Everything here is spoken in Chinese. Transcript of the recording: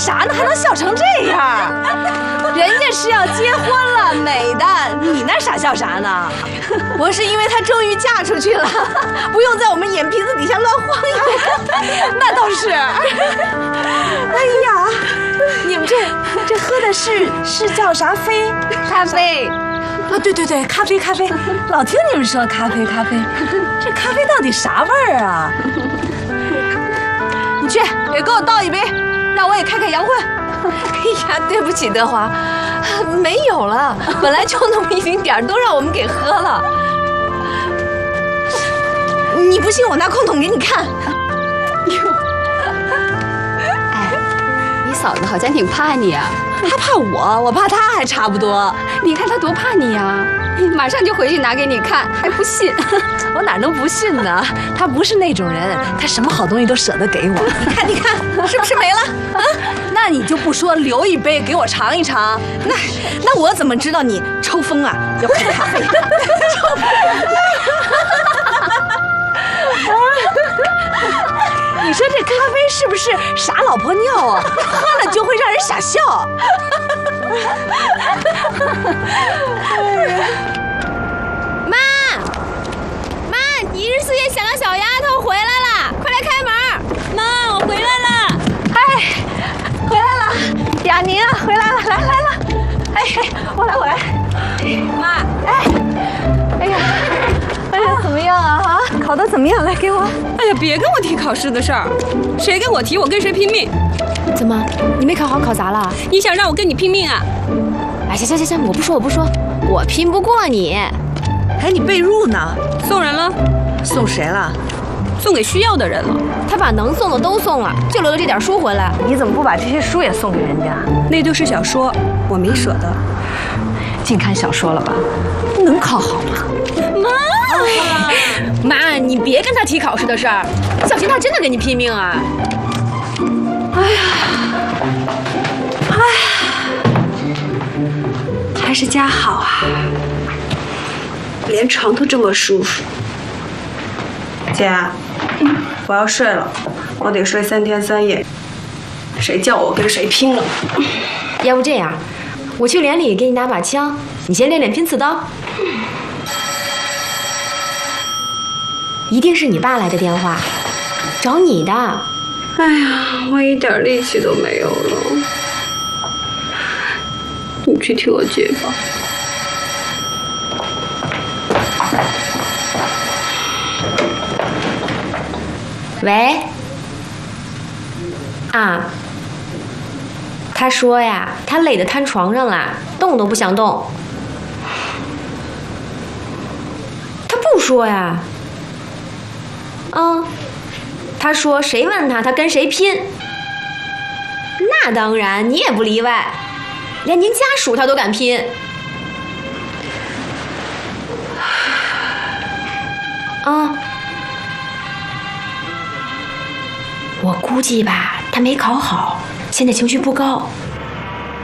啥呢？还能笑成这样？人家是要结婚了，美的，你那傻笑啥呢？ 我是因为她终于嫁出去了，不用在我们眼皮子底下乱晃悠。 那倒是。 哎呀，你们这喝的是叫啥啡？ 咖啡。 啊，对对对，咖啡咖啡，老听你们说咖啡咖啡，这咖啡到底啥味儿啊？ 你去也给我倒一杯，让我也开开洋荤。 哎呀，对不起，德华，没有了，本来就那么一丁点儿，都让我们给喝了。你不信，我拿空桶给你看。 哎，你嫂子好像挺怕你啊。 她怕我，我怕她还差不多。 你看她多怕你呀，马上就回去拿给你看，还不信。 我哪能不信呢？她不是那种人，她什么好东西都舍得给我。你看，是不是没了？啊，那你就不说留一杯给我尝一尝？那我怎么知道你抽风啊？要喝咖啡？抽风。你说这咖啡是不是傻老婆尿啊？喝了就会让人傻笑。 妈，你1日4夜想要小丫头回来了，快来开门！ 妈，我回来了。 哎，回来了，雅宁啊，回来了，来了。哎，我来。 妈， 哎呀，怎么样啊？考得怎么样？来给我。 哎呀，别跟我提考试的事儿，谁跟我提，我跟谁拼命。 怎么，你没考好，考砸了？ 你想让我跟你拼命啊？ 哎，行，我不说，我拼不过你。 哎，你被褥呢？ 送人了。 送谁了？ 送给需要的人了。 他把能送的都送了，就留了这点书回来。 你怎么不把这些书也送给人家？ 那都是小说，我没舍得。 净看小说了吧？能考好吗？ 妈，你别跟他提考试的事儿，小心他真的跟你拼命啊！ 还是家好啊，连床都这么舒服。姐，我要睡了，我得睡3天3夜。谁叫我跟谁拼了？ 要不这样，我去连里给你拿把枪，你先练练拼刺刀。一定是你爸来的电话，找你的。 哎呀，我一点力气都没有了。你去替我接吧。 喂，啊，他说呀，他累得瘫床上了，动都不想动。他不说呀。他说谁问他，他跟谁拼。那当然，你也不例外，连您家属他都敢拼。我估计吧，他没考好，现在情绪不高，